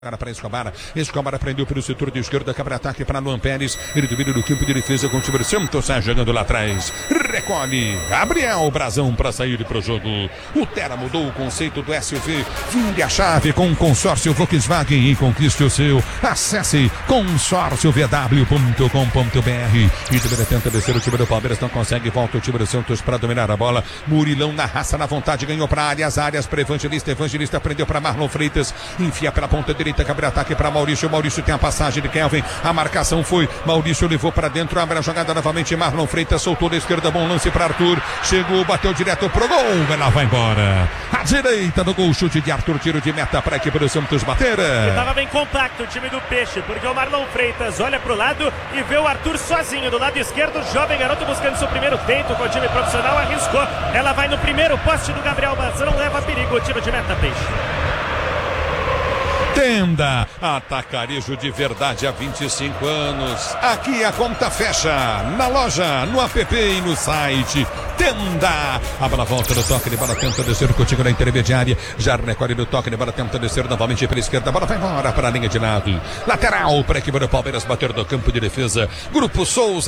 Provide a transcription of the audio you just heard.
Para Escobar prendeu pelo setor de esquerda, cabe ataque para Luan Pérez, ele divide do campo de defesa com o time Santos, sai jogando lá atrás, recolhe Gabriel Brazão para sair para o jogo. O Terra mudou o conceito do SUV, vinde a chave com o consórcio Volkswagen e conquiste o seu. Acesse consórciovw.com.br. E também tenta descer o time do Palmeiras, não consegue, volta o time do Santos para dominar a bola. Murilão na raça, na vontade, ganhou para Arias para Evangelista prendeu para Marlon Freitas, enfia pela ponta direita, cabe ataque para Maurício tem a passagem de Kelvin, a marcação foi, Maurício levou para dentro, abre a jogada novamente, Marlon Freitas soltou da esquerda, bom lance para Arthur, chegou, bateu direto pro gol, ela vai embora, à direita do gol, chute de Arthur, tiro de meta para a equipe do Santos bater. Estava bem compacto o time do Peixe, porque o Marlon Freitas olha pro lado e vê o Arthur sozinho do lado esquerdo, jovem garoto buscando seu primeiro feito com o time profissional, arriscou, ela vai no primeiro poste do Gabriel Brazão, leva perigo o time de meta Peixe. Tenda, atacarejo de verdade há 25 anos. Aqui a conta fecha, na loja, no app e no site. Tenda, a bola volta no toque de bola, tenta descer contigo na intermediária. Já recolhe no toque de bola, tenta descer novamente pela esquerda. A bola vai embora para a linha de lado. Lateral para a equipe do Palmeiras, bater do campo de defesa. Grupo Souza.